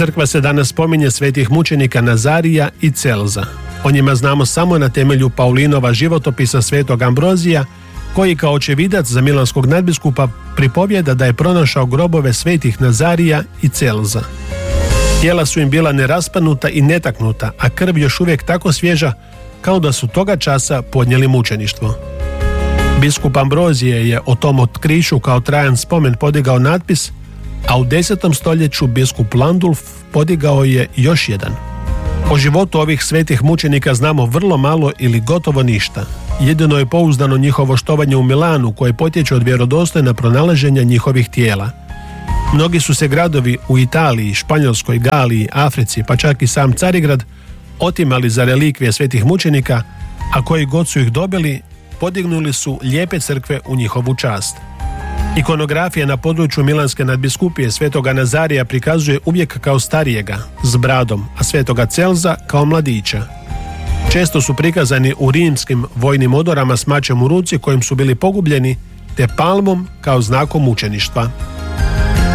Crkva se danas spominje svetih mučenika Nazarija i Celza. O njima znamo samo na temelju Paulinova životopisa svetog Ambrozija, koji kao očevidac za milanskog nadbiskupa pripovjeda da je pronašao grobove svetih Nazarija i Celza. Tijela su im bila neraspanuta i netaknuta, a krv još uvijek tako svježa kao da su toga časa podnijeli mučeništvo. Biskup Ambrozije je o tom otkriću kao trajan spomen podigao natpis, a u 10. stoljeću biskup Landulf podigao je još jedan. O životu ovih svetih mučenika znamo vrlo malo ili gotovo ništa. Jedino je pouzdano njihovo štovanje u Milanu, koje potječe od vjerodostojna pronalaženja njihovih tijela. Mnogi su se gradovi u Italiji, Španjolskoj, Galiji, Africi, pa čak i sam Carigrad otimali za relikvije svetih mučenika, a koji god su ih dobili, podignuli su lijepe crkve u njihovu čast. Ikonografija na području Milanske nadbiskupije svetoga Nazarija prikazuje uvijek kao starijega, s bradom, a svetoga Celza kao mladića. Često su prikazani u rimskim vojnim odorama s mačem u ruci kojim su bili pogubljeni, te palmom kao znakom mučeništva.